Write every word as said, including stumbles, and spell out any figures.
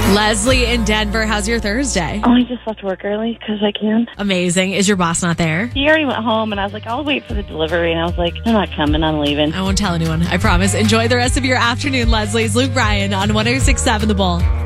Leslie in Denver, how's your Thursday? Oh, I just left work early because I can. Amazing. Is your boss not there? He already went home, and I was like, I'll wait for the delivery. And I was like, I'm not coming. I'm leaving. I won't tell anyone. I promise. Enjoy the rest of your afternoon, Leslie. It's Luke Bryan on one oh six point seven The Bull.